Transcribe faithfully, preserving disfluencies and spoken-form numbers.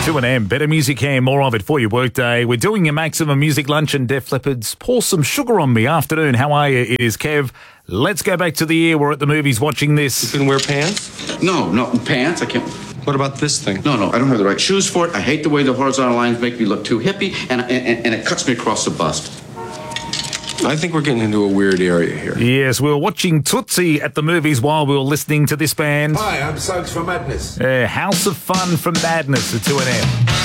two N M, better music here, more of it for your workday. We're doing your maximum music lunch and Def Leppard's Pour Some Sugar on Me. Afternoon, how are you? It is Kev. Let's go back to the year. We're at the movies watching this. You couldn't wear pants? No, no, pants, I can't. What about this thing? No, no, I don't have the right shoes for it. I hate the way the horizontal lines make me look too hippie, and, and, and it cuts me across the bust. I think we're getting into a weird area here. Yes, we were watching Tootsie at the movies while we were listening to this band. Hi, I'm Suggs from Madness. Uh, House of Fun from Madness at two N M.